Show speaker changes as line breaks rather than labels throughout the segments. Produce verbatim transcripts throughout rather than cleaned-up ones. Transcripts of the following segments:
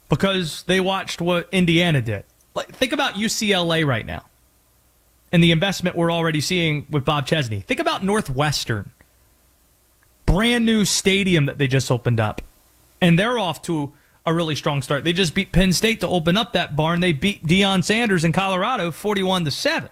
because they watched what Indiana did. Like, think about U C L A right now and the investment we're already seeing with Bob Chesney. Think about Northwestern. Brand new stadium that they just opened up. And they're off to a really strong start. They just beat Penn State to open up that barn. They beat Deion Sanders in Colorado forty-one to seven.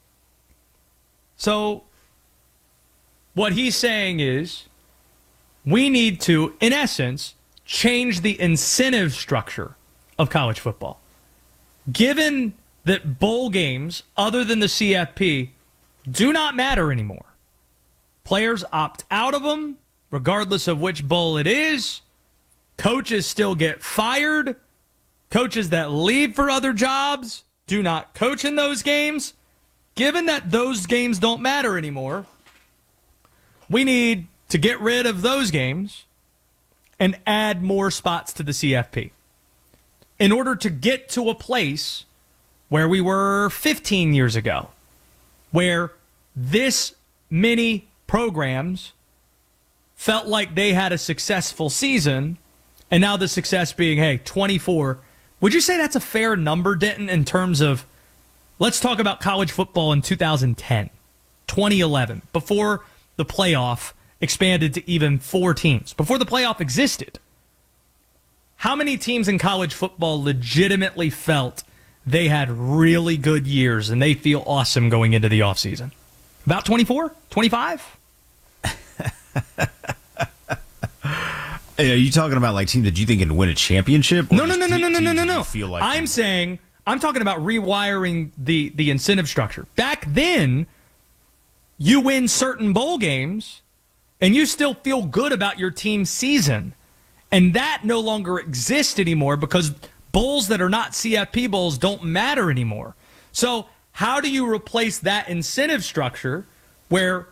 So what he's saying is we need to, in essence, change the incentive structure of college football. Given that bowl games, other than the C F P, do not matter anymore. Players opt out of them, regardless of which bowl it is. Coaches still get fired. Coaches that leave for other jobs do not coach in those games. Given that those games don't matter anymore, we need to get rid of those games and add more spots to the C F P in order to get to a place where we were fifteen years ago, where this many programs felt like they had a successful season, and now the success being, hey, twenty-four. Would you say that's a fair number, Denton, in terms of, let's talk about college football in two thousand ten, twenty eleven, before the playoff expanded to even four teams, before the playoff existed? How many teams in college football legitimately felt they had really good years and they feel awesome going into the offseason? About twenty-four? twenty-five?
Are you talking about like teams that you think can win a championship?
No, no, no, no, no, no, no, no, no.
Feel like
I'm saying, I'm talking about rewiring the, the incentive structure. Back then, you win certain bowl games and you still feel good about your team's season. And that no longer exists anymore because bowls that are not C F P bowls don't matter anymore. So how do you replace that incentive structure where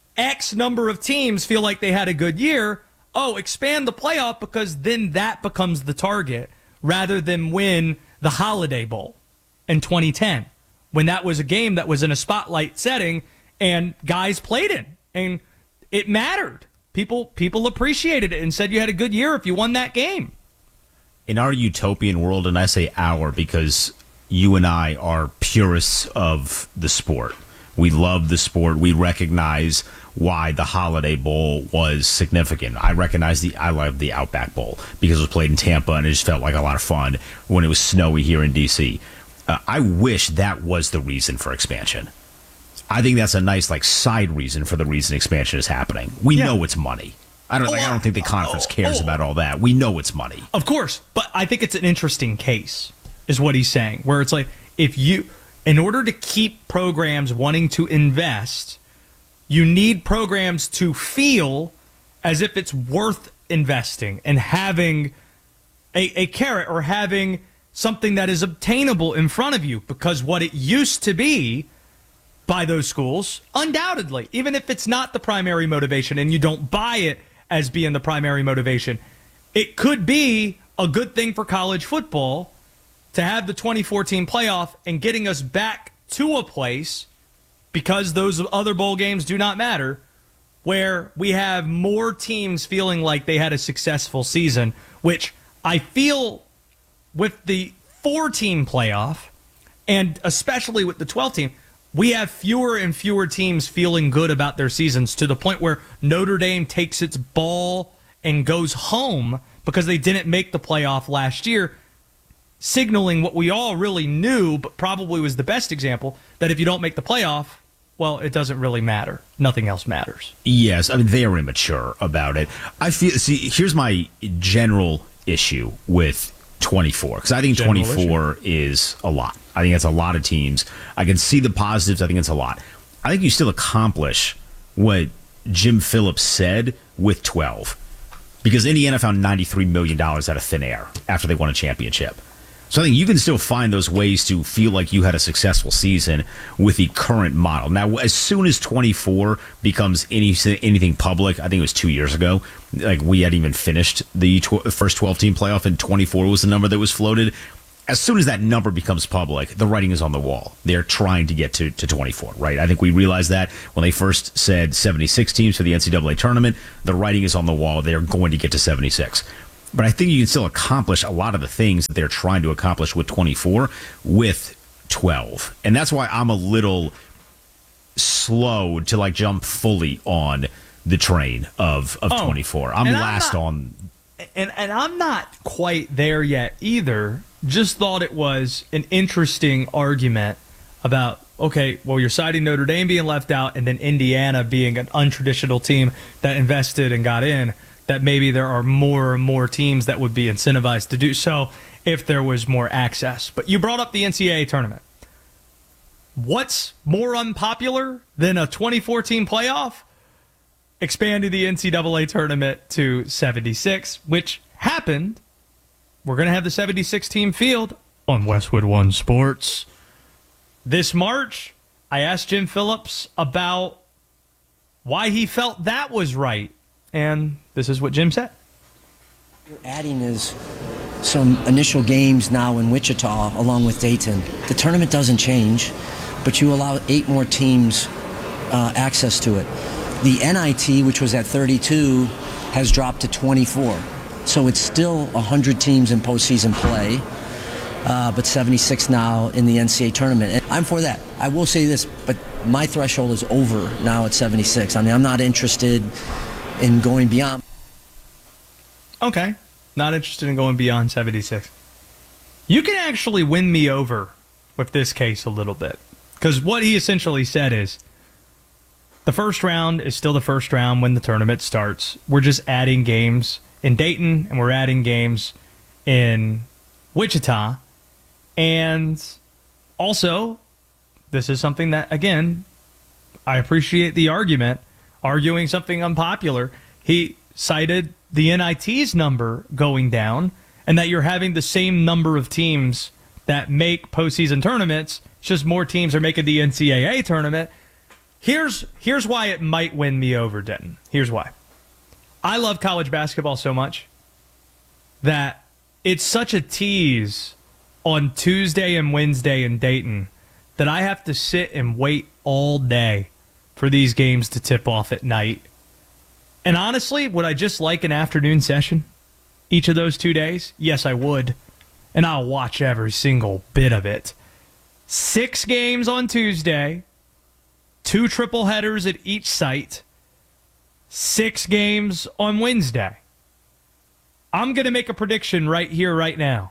X number of teams feel like they had a good year? Oh, expand the playoff because then that becomes the target rather than win the Holiday Bowl in twenty ten when that was a game that was in a spotlight setting and guys played in and it mattered. People people appreciated it and said you had a good year if you won that game.
In our utopian world, and I say our because you and I are purists of the sport. We love the sport. We recognize why the Holiday Bowl was significant. I recognize the I love the Outback Bowl because it was played in Tampa and it just felt like a lot of fun when it was snowy here in D C. Uh, I wish that was the reason for expansion. I think that's a nice like side reason for the reason expansion is happening. We yeah. know it's money. I don't. Oh, like, I don't think the conference cares oh, oh. about all that. We know it's money,
of course. But I think it's an interesting case, is what he's saying. Where it's like, if you, in order to keep programs wanting to invest, you need programs to feel as if it's worth investing and having a, a carrot or having something that is obtainable in front of you. Because what it used to be by those schools, undoubtedly, even if it's not the primary motivation and you don't buy it as being the primary motivation, it could be a good thing for college football to have the twenty fourteen playoff and getting us back to a place, because those other bowl games do not matter, where we have more teams feeling like they had a successful season, which I feel with the four-team playoff, and especially with the twelve-team, we have fewer and fewer teams feeling good about their seasons to the point where Notre Dame takes its ball and goes home because they didn't make the playoff last year, signaling what we all really knew, but probably was the best example, that if you don't make the playoff, well, it doesn't really matter. Nothing else matters.
Yes, I mean, they are immature about it. I feel. See, here's my general issue with twenty-four, because I think general twenty-four issue. is a lot. I think it's a lot of teams. I can see the positives. I think it's a lot. I think you still accomplish what Jim Phillips said with twelve, because Indiana found ninety-three million dollars out of thin air after they won a championship. So I think you can still find those ways to feel like you had a successful season with the current model. Now, as soon as twenty-four becomes any, anything public, I think it was two years ago, like we hadn't even finished the tw- first twelve-team playoff, and twenty-four was the number that was floated. As soon as that number becomes public, the writing is on the wall. They're trying to get to, to twenty-four, right? I think we realized that when they first said seventy-six teams for the N C double A tournament, the writing is on the wall. They're going to get to seventy-six. but I think you can still accomplish a lot of the things that they're trying to accomplish with twenty-four with twelve. And that's why I'm a little slow to like jump fully on the train of, of oh, twenty-four. I'm last I'm not, on.
And, and I'm not quite there yet either. Just thought it was an interesting argument about, okay, well, you're citing Notre Dame being left out and then Indiana being an untraditional team that invested and got in, that maybe there are more and more teams that would be incentivized to do so if there was more access. But you brought up the N C double A tournament. What's more unpopular than a twenty fourteen playoff? Expanding the N C double A tournament to seventy-six, which happened. We're going to have the seventy-six team field on Westwood One Sports. This March, I asked Jim Phillips about why he felt that was right. And this is what Jim said.
What you're adding is some initial games now in Wichita along with Dayton. The tournament doesn't change, but you allow eight more teams uh, access to it. The N I T, which was at thirty-two, has dropped to twenty-four. So it's still one hundred teams in postseason play, uh, but seventy-six now in the N C double A tournament. And I'm for that. I will say this, but my threshold is over now at seventy-six. I mean, I'm not interested in going beyond.
Okay. Not interested in going beyond seventy-six. You can actually win me over with this case a little bit. Because what he essentially said is, the first round is still the first round when the tournament starts. We're just adding games in Dayton, and we're adding games in Wichita. And also, this is something that, again, I appreciate the argument, arguing something unpopular. He cited the N I T's number going down, and that you're having the same number of teams that make postseason tournaments. It's just more teams are making the N C double A tournament. Here's here's why it might win me over, Denton. Here's why. I love college basketball so much that it's such a tease on Tuesday and Wednesday in Dayton that I have to sit and wait all day for these games to tip off at night. And honestly, would I just like an afternoon session each of those two days? Yes, I would. And I'll watch every single bit of it. Six games on Tuesday, two triple headers at each site, six games on Wednesday. I'm going to make a prediction right here, right now.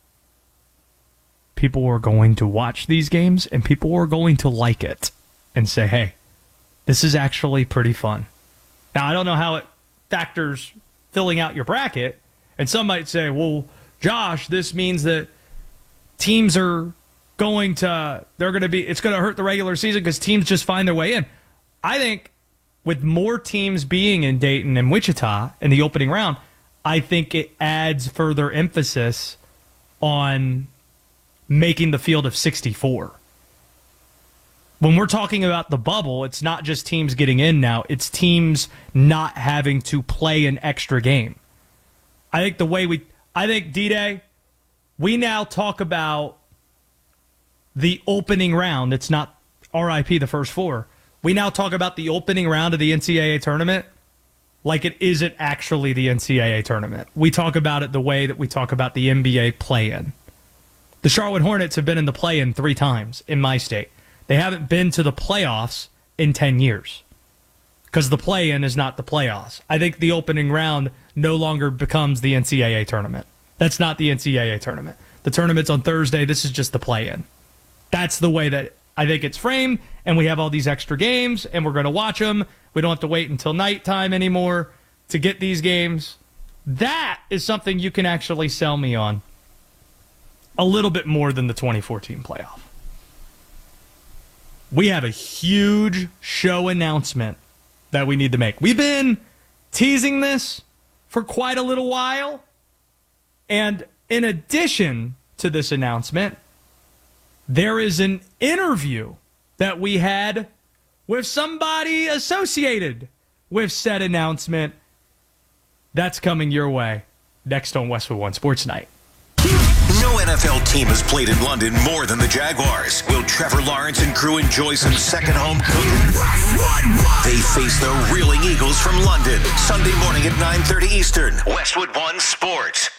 People are going to watch these games, and people are going to like it and say, hey, this is actually pretty fun. Now, I don't know how it factors filling out your bracket, and some might say, well, Josh, this means that teams are going to, they're going to be, it's going to hurt the regular season because teams just find their way in. I think with more teams being in Dayton and Wichita in the opening round, I think it adds further emphasis on making the field of sixty-four. When we're talking about the bubble, it's not just teams getting in now, it's teams not having to play an extra game. I think the way we, I think, D-Day, we now talk about the opening round. It's not R I P the first four. We now talk about the opening round of the N C double A tournament like it isn't actually the N C double A tournament. We talk about it the way that we talk about the N B A play-in. The Charlotte Hornets have been in the play-in three times in my state. They haven't been to the playoffs in ten years because the play-in is not the playoffs. I think the opening round no longer becomes the N C double A tournament. That's not the N C double A tournament. The tournament's on Thursday. This is just the play-in. That's the way that I think it's framed, and we have all these extra games, and we're going to watch them. We don't have to wait until nighttime anymore to get these games. That is something you can actually sell me on a little bit more than the twenty fourteen playoff. We have a huge show announcement that we need to make. We've been teasing this for quite a little while, and in addition to this announcement, there is an interview that we had with somebody associated with said announcement. That's coming your way next on Westwood One Sports Night.
No N F L team has played in London more than the Jaguars. Will Trevor Lawrence and crew enjoy some second home cooking? They face the Reeling Eagles from London, Sunday morning at nine thirty Eastern. Westwood One Sports.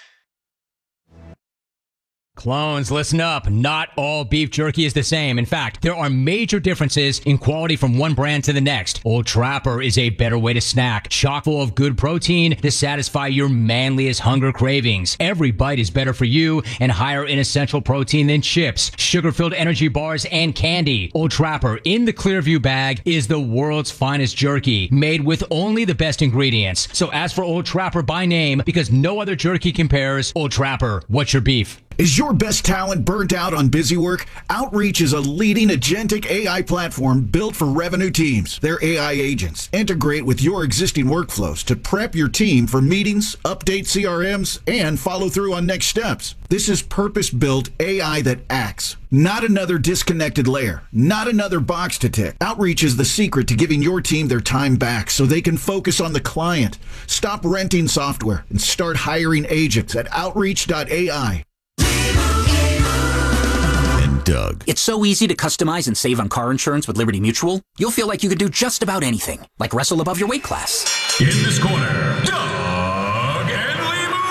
Clones, listen up. Not all beef jerky is the same. In fact, there are major differences in quality from one brand to the next. Old Trapper is a better way to snack, chock full of good protein to satisfy your manliest hunger cravings. Every bite is better for you and higher in essential protein than chips, sugar-filled energy bars, and candy. Old Trapper in the Clearview bag is the world's finest jerky, made with only the best ingredients. So ask for Old Trapper by name because no other jerky compares. Old Trapper, what's your beef?
Is your best talent burnt out on busy work? Outreach is a leading agentic A I platform built for revenue teams. Their A I agents integrate with your existing workflows to prep your team for meetings, update C R Ms, and follow through on next steps. This is purpose-built A I that acts, not another disconnected layer, not another box to tick. Outreach is the secret to giving your team their time back so they can focus on the client. Stop renting software and start hiring agents at outreach dot A I.
Doug. It's so easy to customize and save on car insurance with Liberty Mutual. You'll feel like you could do just about anything, like wrestle above your weight class.
In this corner, Doug and Limu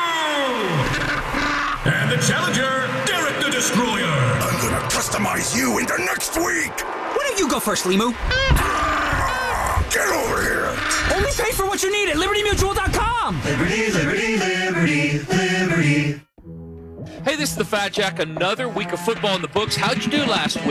Limu. And the challenger, Derek the Destroyer.
I'm gonna customize you into next week.
Why don't you go first, Limu?
Get over here.
Only pay for what you need at liberty mutual dot com.
Liberty, liberty, liberty, liberty.
Hey, this is the Fat Jack. Another week of football in the books. How'd you do last week?